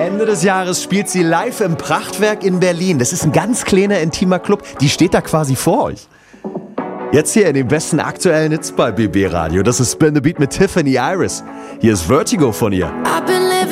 Ende des Jahres spielt sie live im Prachtwerk in Berlin. Das ist ein ganz kleiner, intimer Club. Die steht da quasi vor euch. Jetzt hier in den besten aktuellen Hits bei BB Radio. Das ist Spin the Beat mit Tiffany Iris. Hier ist Vertigo von ihr.